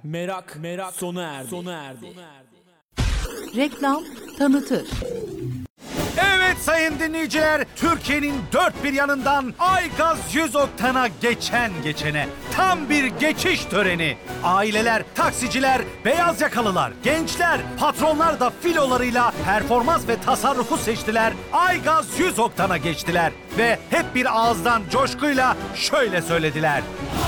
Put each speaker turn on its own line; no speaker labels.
merak sona erdi.
Reklam tanıtır.
Evet sayın dinleyiciler, Türkiye'nin dört bir yanından Aygaz 100 oktana geçene tam bir geçiş töreni. Aileler, taksiciler, beyaz yakalılar, gençler, patronlar da filolarıyla performans ve tasarrufu seçtiler. Aygaz 100 oktana geçtiler ve hep bir ağızdan coşkuyla şöyle söylediler: